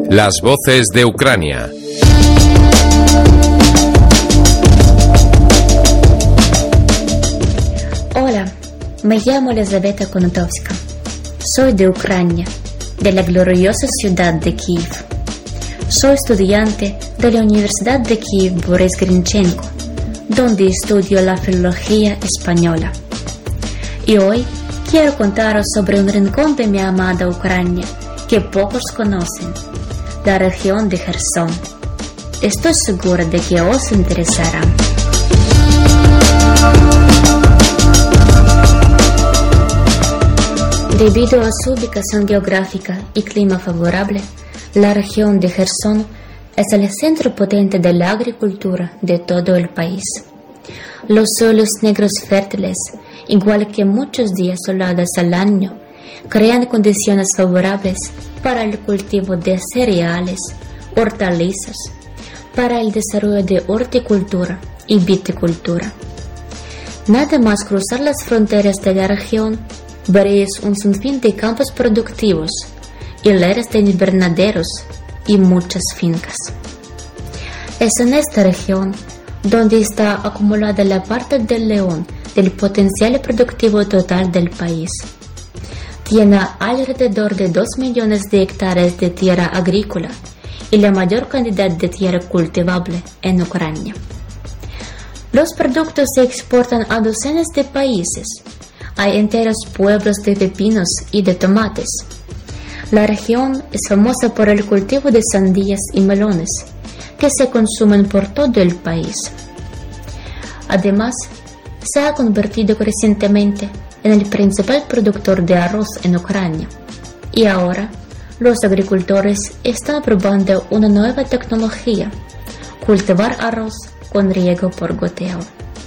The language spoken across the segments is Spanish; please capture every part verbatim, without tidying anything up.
Las voces de Ucrania. Hola, me llamo Elizaveta Konatovska. Soy de Ucrania, de la gloriosa ciudad de Kiev. Soy estudiante de la Universidad de Kiev Boris Grinchenko, donde estudio la filología española. Y hoy quiero contaros sobre un rincón de mi amada Ucrania que pocos conocen, la región de Jersón. Estoy segura de que os interesará. Debido a su ubicación geográfica y clima favorable, la región de Jersón es el centro potente de la agricultura de todo el país. Los suelos negros fértiles, igual que muchos días solados al año, crean condiciones favorables para el cultivo de cereales, hortalizas, para el desarrollo de horticultura y viticultura. Nada más cruzar las fronteras de la región, veréis un sinfín de campos productivos, hileras de invernaderos y muchas fincas. Es en esta región donde está acumulada la parte del león del potencial productivo total del país. Tiene alrededor de dos millones de hectáreas de tierra agrícola y la mayor cantidad de tierra cultivable en Ucrania. Los productos se exportan a docenas de países. Hay enteros pueblos de pepinos y de tomates. La región es famosa por el cultivo de sandías y melones, que se consumen por todo el país. Además, se ha convertido recientemente en el principal productor de arroz en Ucrania, y ahora los agricultores están probando una nueva tecnología: cultivar arroz con riego por goteo.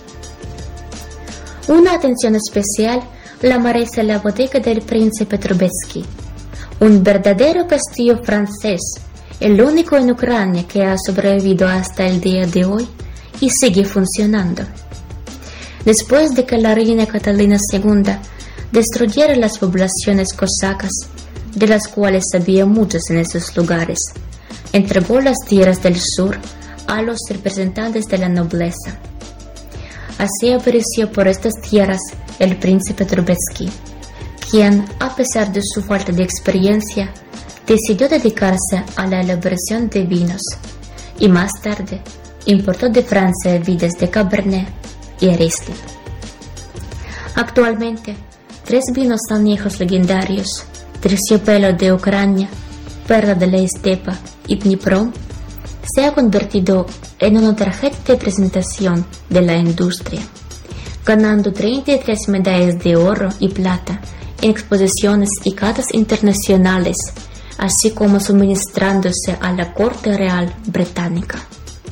Una atención especial la merece la bodega del Príncipe Trubetsky, un verdadero castillo francés, el único en Ucrania que ha sobrevivido hasta el día de hoy y sigue funcionando. Después de que la reina Catalina segunda destruyera las poblaciones cosacas, de las cuales había muchas en esos lugares, entregó las tierras del sur a los representantes de la nobleza. Así apareció por estas tierras el príncipe Trubetsky, quien, a pesar de su falta de experiencia, decidió dedicarse a la elaboración de vinos y más tarde importó de Francia vides de Cabernet y Riesling. Actualmente, tres vinos añejos legendarios, Terciopelo de Ucrania, Perla de la Estepa y Dnipro, se ha convertido en una tarjeta de presentación de la industria, ganando treinta y tres medallas de oro y plata en exposiciones y catas internacionales, así como suministrándose a la corte real británica.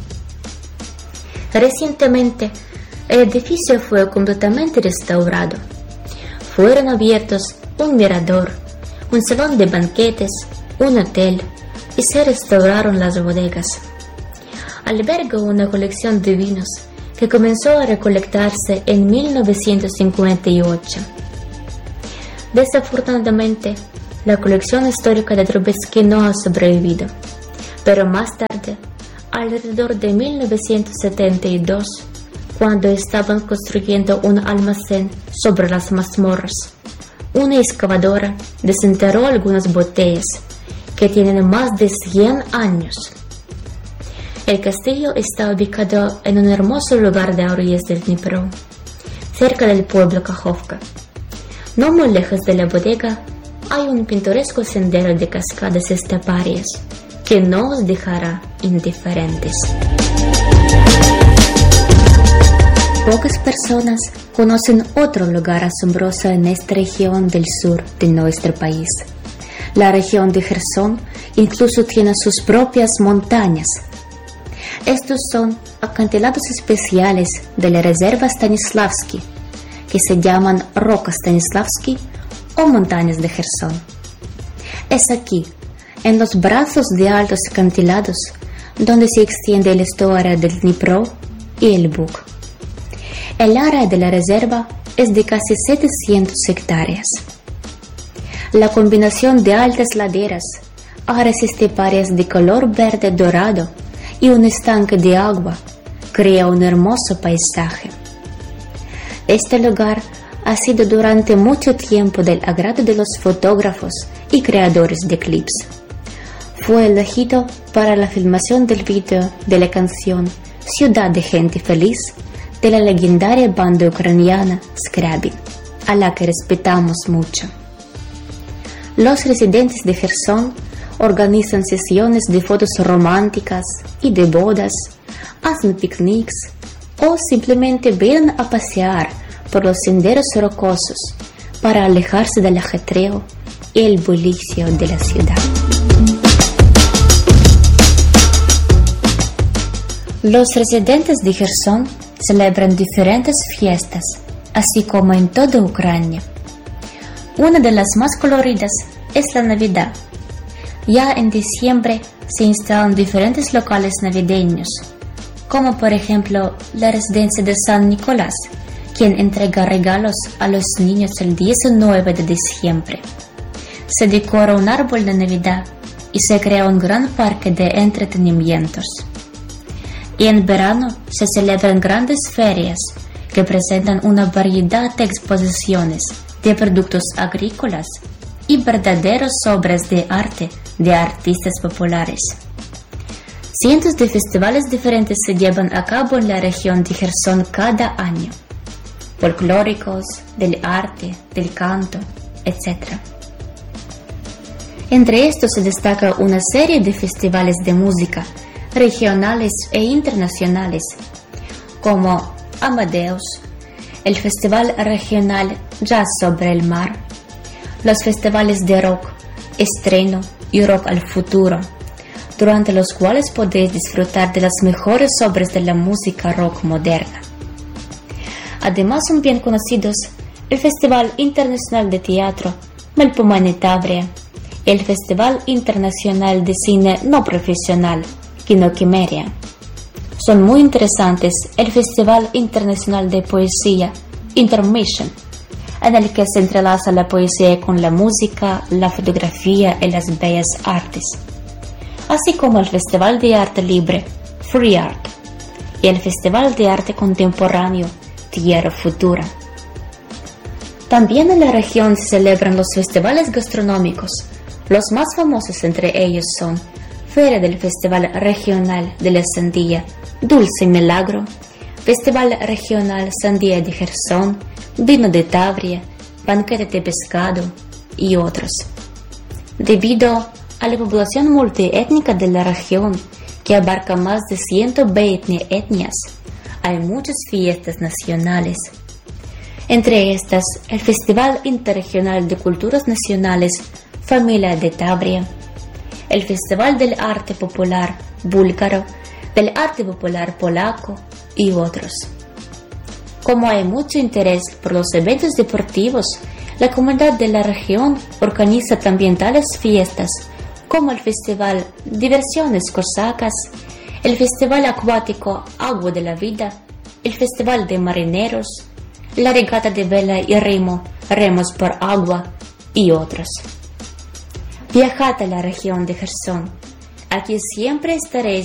Recientemente, el edificio fue completamente restaurado. Fueron abiertos un mirador, un salón de banquetes, un hotel, y se restauraron las bodegas. Alberga una colección de vinos que comenzó a recolectarse en mil novecientos cincuenta y ocho. Desafortunadamente, la colección histórica de Trubetsky no ha sobrevivido, pero más tarde, alrededor de mil novecientos setenta y dos, cuando estaban construyendo un almacén sobre las mazmorras, una excavadora desenterró algunas botellas que tienen más de cien años. El castillo está ubicado en un hermoso lugar de orillas del Dnipro, cerca del pueblo Kajovka. No muy lejos de la bodega hay un pintoresco sendero de cascadas esteparias que no os dejará indiferentes. Pocas personas conocen otro lugar asombroso en esta región del sur de nuestro país. La región de Jersón incluso tiene sus propias montañas. Estos son acantilados especiales de la reserva Stanislavski, que se llaman Rocas Stanislavski o montañas de Jersón. Es aquí, en los brazos de altos acantilados, donde se extiende el estuario del Dnipro y el Bug. El área de la reserva es de casi setecientas hectáreas. La combinación de altas laderas, arrecifes de color verde dorado y un estanque de agua crea un hermoso paisaje. Este lugar ha sido durante mucho tiempo del agrado de los fotógrafos y creadores de clips. Fue elegido para la filmación del video de la canción Ciudad de Gente Feliz de la legendaria banda ucraniana Scriabin, a la que respetamos mucho. Los residentes de Jersón organizan sesiones de fotos románticas y de bodas, hacen picnics o simplemente vienen a pasear por los senderos rocosos para alejarse del ajetreo y el bullicio de la ciudad. Los residentes de Jersón celebran diferentes fiestas, así como en toda Ucrania. Una de las más coloridas es la Navidad. Ya en diciembre se instalan diferentes locales navideños, como por ejemplo la residencia de San Nicolás, quien entrega regalos a los niños el diecinueve de diciembre. Se decora un árbol de Navidad y se crea un gran parque de entretenimientos. Y en verano se celebran grandes ferias que presentan una variedad de exposiciones de productos agrícolas y verdaderas obras de arte de artistas populares. Cientos de festivales diferentes se llevan a cabo en la región de Jersón cada año, folclóricos, del arte, del canto, etcétera. Entre estos se destaca una serie de festivales de música regionales e internacionales, como Amadeus, el Festival Regional Jazz sobre el Mar, los festivales de rock, estreno y rock al futuro, durante los cuales podéis disfrutar de las mejores obras de la música rock moderna. Además son bien conocidos el Festival Internacional de Teatro Melpomene Tavria, el Festival Internacional de Cine No Profesional Kinokimeria. Son muy interesantes el Festival Internacional de Poesía Intermission, en el que se entrelaza la poesía con la música, la fotografía y las bellas artes, así como el Festival de Arte Libre Free Art y el Festival de Arte Contemporáneo Tierra Futura. También en la región se celebran los festivales gastronómicos. Los más famosos entre ellos son Feria del Festival Regional de la Sandía Dulce Milagro, Festival Regional Sandía de Jersón, Vino de Tavria, Banquete de Pescado y otros. Debido a la población multiétnica de la región, que abarca más de ciento veinte etnias, hay muchas fiestas nacionales. Entre estas, el Festival Interregional de Culturas Nacionales Familia de Tavria, el Festival del Arte Popular Búlgaro, del Arte Popular Polaco y otros. Como hay mucho interés por los eventos deportivos, la comunidad de la región organiza también tales fiestas como el Festival Diversiones Cosacas, el Festival Acuático Agua de la Vida, el Festival de Marineros, la Regata de Vela y Remo, Remos por Agua y otros. Viajad a la región de Jersón. Aquí siempre estaréis